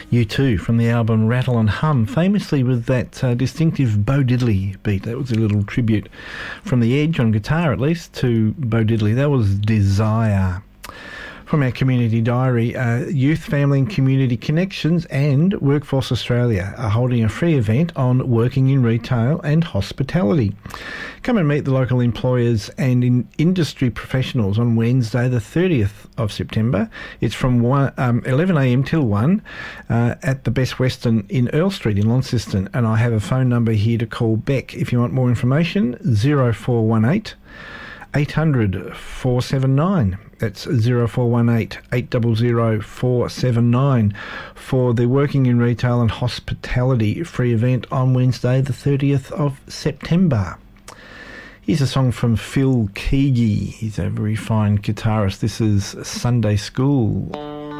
U2 from the album Rattle and Hum, famously with that distinctive Bo Diddley beat. That was a little tribute from The Edge, on guitar at least, to Bo Diddley. That was Desire. From our community diary, Youth, Family and Community Connections and Workforce Australia are holding a free event on working in retail and hospitality. Come and meet the local employers and industry professionals on Wednesday the 30th of September. It's from 11am till 1 at the Best Western in Earl Street in Launceston. And I have a phone number here to call Beck if you want more information, 0418 800 479. That's 0418 800 479 for the Working in Retail and Hospitality free event on Wednesday the 30th of September. Here's a song from Phil Keaggy. He's a very fine guitarist. This is Sunday School.